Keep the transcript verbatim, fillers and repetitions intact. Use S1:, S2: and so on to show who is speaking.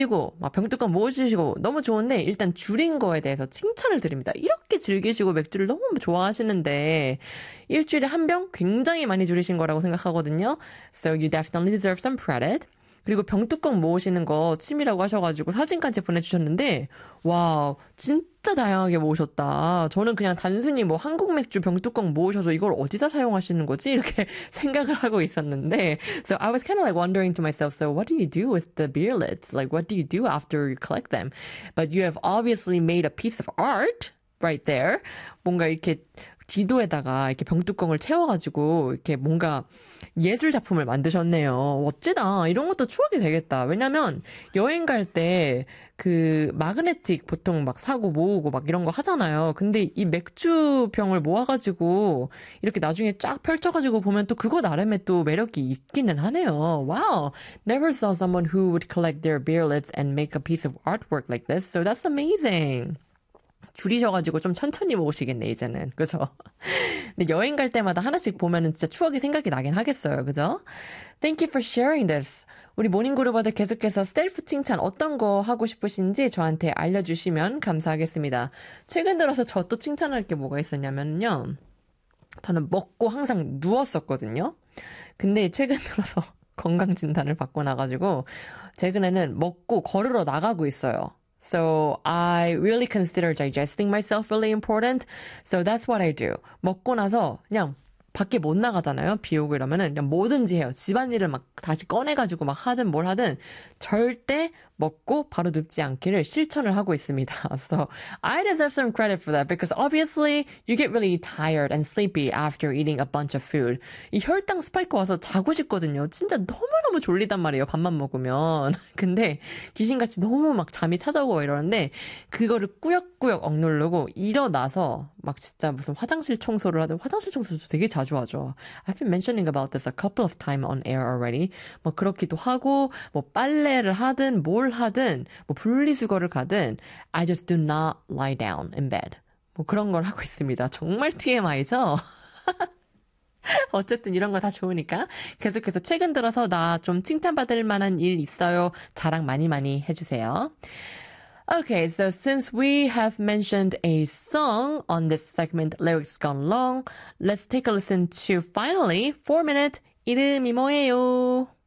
S1: 그리고 막 병뚜껑 모으시고 너무 좋은데 일단 줄인 거에 대해서 칭찬을 드립니다. 이렇게 즐기시고 맥주를 너무 좋아하시는데 일주일에 한 병 굉장히 많이 줄이신 거라고 생각하거든요. So you definitely deserve some credit. 그리고 병뚜껑 모으시는 거 취미라고 하셔가지고 사진까지 보내주셨는데 와 진짜 다양하게 모으셨다. 저는 그냥 단순히 뭐 한국 맥주 병뚜껑 모으셔서 이걸 어디다 사용하시는 거지? 이렇게 생각을 하고 있었는데 So I was kind of like wondering to myself, so what do you do with the beer lids? Like what do you do after you collect them? But you have obviously made a piece of art right there. 뭔가 이렇게 지도에다가 이렇게 병뚜껑을 채워가지고 이렇게 뭔가 예술 작품을 만드셨네요. 멋지다. 이런 것도 추억이 되겠다. 왜냐면 여행 갈 때 그 마그네틱 보통 막 사고 모으고 막 이런 거 하잖아요. 근데 이 맥주병을 모아가지고 이렇게 나중에 쫙 펼쳐가지고 보면 또 그거 나름의 또 매력이 있기는 하네요. Wow. Never saw someone who would collect their beer lids and make a piece of artwork like this. So that's amazing. 줄이셔가지고 좀 천천히 모으시겠네, 이제는. 그죠? 근데 여행 갈 때마다 하나씩 보면은 진짜 추억이 생각이 나긴 하겠어요. 그죠? Thank you for sharing this. 우리 모닝그룹어들 계속해서 셀프 칭찬 어떤 거 하고 싶으신지 저한테 알려주시면 감사하겠습니다. 최근 들어서 저 또 칭찬할 게 뭐가 있었냐면요. 저는 먹고 항상 누웠었거든요. 근데 최근 들어서 건강진단을 받고 나가지고 최근에는 먹고 걸으러 나가고 있어요. So I really consider digesting myself really important. So that's what I do. 먹고 나서 그냥 밖에 못 나가잖아요. 비 오고 이러면은 그냥 뭐든지 해요. 집안일을 막 다시 꺼내가지고 막 하든 뭘 하든 절대 먹고 바로 눕지 않기를 실천을 하고 있습니다. So I deserve some credit for that because obviously you get really tired and sleepy after eating a bunch of food. 이 혈당 스파이크 와서 자고 싶거든요. 진짜 너무너무 졸리단 말이에요. 밥만 먹으면. 근데 귀신같이 너무 막 잠이 찾아오고 이러는데 그거를 꾸역꾸역 억누르고 일어나서 막 진짜 무슨 화장실 청소를 하든 화장실 청소도 되게 자주 하죠. I've been mentioning about this a couple of times on air already. 뭐 그렇기도 하고 뭐 빨래를 하든 뭘 하든 뭐 분리수거를 가든 I just do not lie down in bed. 뭐 그런 걸 하고 있습니다. 정말 티엠아이죠? 어쨌든 이런 거 다 좋으니까 계속해서 최근 들어서 나 좀 칭찬받을 만한 일 있어요. 자랑 많이 많이 해주세요. Okay, so since we have mentioned a song on this segment, Lyrics Gone Long, let's take a listen to finally four minute 이름이 뭐예요?